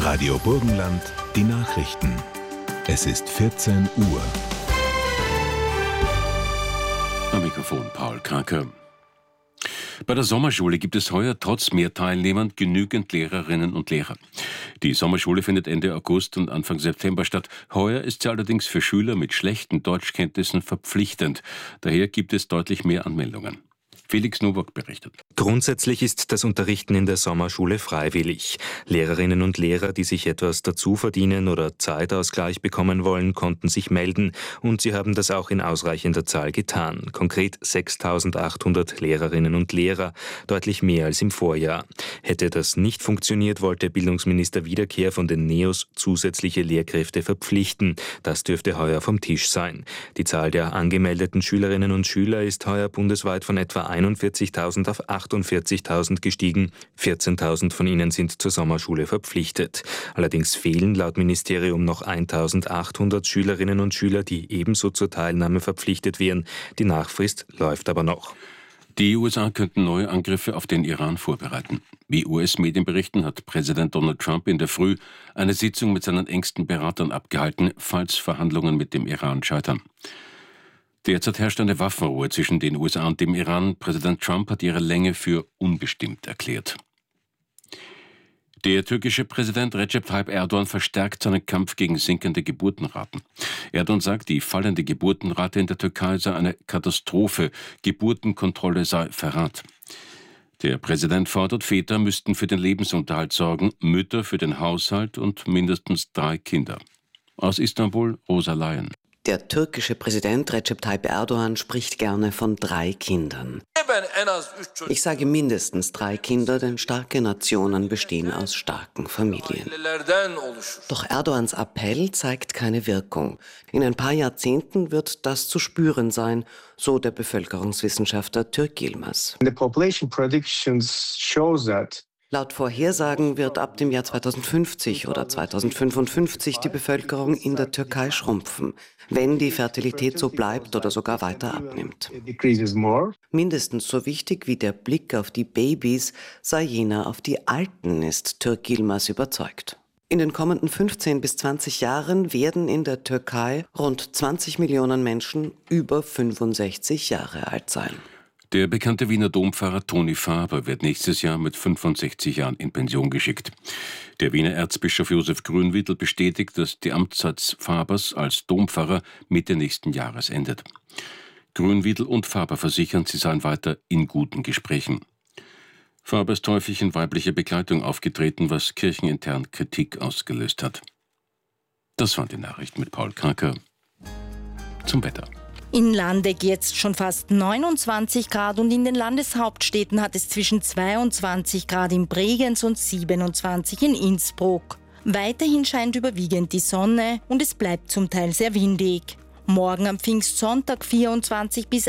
Radio Burgenland, die Nachrichten. Es ist 14 Uhr. Am Mikrofon Paul Kraker. Bei der Sommerschule gibt es heuer trotz mehr Teilnehmern genügend Lehrerinnen und Lehrer. Die Sommerschule findet Ende August und Anfang September statt. Heuer ist sie allerdings für Schüler mit schlechten Deutschkenntnissen verpflichtend. Daher gibt es deutlich mehr Anmeldungen. Felix Nowak berichtet. Grundsätzlich ist das Unterrichten in der Sommerschule freiwillig. Lehrerinnen und Lehrer, die sich etwas dazu verdienen oder Zeitausgleich bekommen wollen, konnten sich melden und sie haben das auch in ausreichender Zahl getan. Konkret 6.800 Lehrerinnen und Lehrer, deutlich mehr als im Vorjahr. Hätte das nicht funktioniert, wollte Bildungsminister Wiederkehr von den NEOS zusätzliche Lehrkräfte verpflichten. Das dürfte heuer vom Tisch sein. Die Zahl der angemeldeten Schülerinnen und Schüler ist heuer bundesweit von etwa 41.000 auf 48.000 gestiegen. 14.000 von ihnen sind zur Sommerschule verpflichtet. Allerdings fehlen laut Ministerium noch 1.800 Schülerinnen und Schüler, die ebenso zur Teilnahme verpflichtet wären. Die Nachfrist läuft aber noch. Die USA könnten neue Angriffe auf den Iran vorbereiten. Wie US-Medien berichten, hat Präsident Donald Trump in der Früh eine Sitzung mit seinen engsten Beratern abgehalten, falls Verhandlungen mit dem Iran scheitern. Derzeit herrscht eine Waffenruhe zwischen den USA und dem Iran. Präsident Trump hat ihre Länge für unbestimmt erklärt. Der türkische Präsident Recep Tayyip Erdogan verstärkt seinen Kampf gegen sinkende Geburtenraten. Erdogan sagt, die fallende Geburtenrate in der Türkei sei eine Katastrophe. Geburtenkontrolle sei Verrat. Der Präsident fordert, Väter müssten für den Lebensunterhalt sorgen, Mütter für den Haushalt und mindestens 3 Kinder. Aus Istanbul, Rosa Layen. Der türkische Präsident Recep Tayyip Erdogan spricht gerne von 3 Kindern. Ich sage mindestens 3 Kinder, denn starke Nationen bestehen aus starken Familien. Doch Erdogans Appell zeigt keine Wirkung. In ein paar Jahrzehnten wird das zu spüren sein, so der Bevölkerungswissenschaftler Türk Yilmaz. The population predictions shows that Laut Vorhersagen wird ab dem Jahr 2050 oder 2055 die Bevölkerung in der Türkei schrumpfen, wenn die Fertilität so bleibt oder sogar weiter abnimmt. Mindestens so wichtig wie der Blick auf die Babys sei jener auf die Alten, ist Türk Yilmaz überzeugt. In den kommenden 15 bis 20 Jahren werden in der Türkei rund 20 Millionen Menschen über 65 Jahre alt sein. Der bekannte Wiener Dompfarrer Toni Faber wird nächstes Jahr mit 65 Jahren in Pension geschickt. Der Wiener Erzbischof Josef Grünwietel bestätigt, dass die Amtszeit Fabers als Dompfarrer Mitte nächsten Jahres endet. Grünwietel und Faber versichern, sie seien weiter in guten Gesprächen. Faber ist häufig in weiblicher Begleitung aufgetreten, was kirchenintern Kritik ausgelöst hat. Das waren die Nachrichten mit Paul Kraker. Zum Wetter. In Landeck jetzt schon fast 29 Grad und in den Landeshauptstädten hat es zwischen 22 Grad in Bregenz und 27 in Innsbruck. Weiterhin scheint überwiegend die Sonne und es bleibt zum Teil sehr windig. Morgen am Pfingstsonntag 24 bis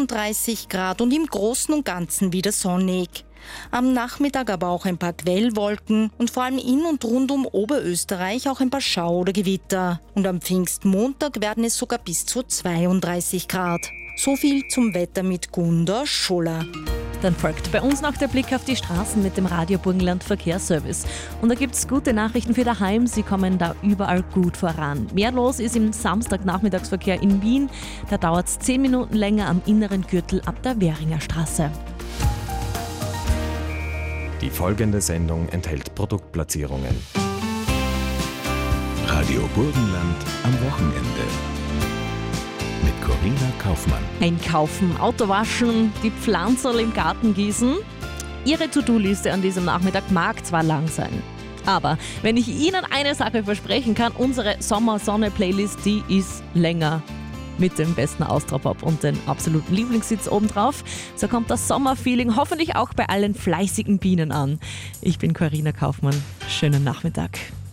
31 Grad und im Großen und Ganzen wieder sonnig. Am Nachmittag aber auch ein paar Quellwolken und vor allem in und rund um Oberösterreich auch ein paar Schau- oder Gewitter. Und am Pfingstmontag werden es sogar bis zu 32 Grad. So viel zum Wetter mit Gunda Scholler. Dann folgt bei uns noch der Blick auf die Straßen mit dem Radio Burgenland Verkehrsservice. Und da gibt es gute Nachrichten für daheim, sie kommen da überall gut voran. Mehr los ist im Samstagnachmittagsverkehr in Wien. Da dauert es 10 Minuten länger am inneren Gürtel ab der Währinger Straße. Die folgende Sendung enthält Produktplatzierungen. Radio Burgenland am Wochenende. Mit Corinna Kaufmann. Einkaufen, Auto waschen, die Pflanzerl im Garten gießen. Ihre To-Do-Liste an diesem Nachmittag mag zwar lang sein, aber wenn ich Ihnen eine Sache versprechen kann, unsere Sommer-Sonne-Playlist, die ist länger. Mit dem besten Austropop und den absoluten Lieblingssitz obendrauf. So kommt das Sommerfeeling hoffentlich auch bei allen fleißigen Bienen an. Ich bin Corinna Kaufmann. Schönen Nachmittag.